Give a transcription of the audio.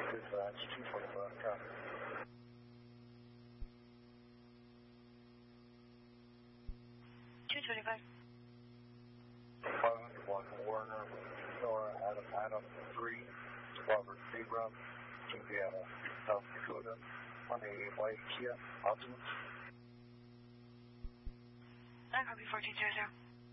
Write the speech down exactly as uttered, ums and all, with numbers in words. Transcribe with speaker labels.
Speaker 1: Dispatch, two forty-five, copy.
Speaker 2: two twenty-five.
Speaker 1: five hundred block Warner, Nora, Adam, Adam, three, Robert, Abram, Indiana, South Dakota, on a white Kia Optimus.
Speaker 2: I copy fourteen zero zero.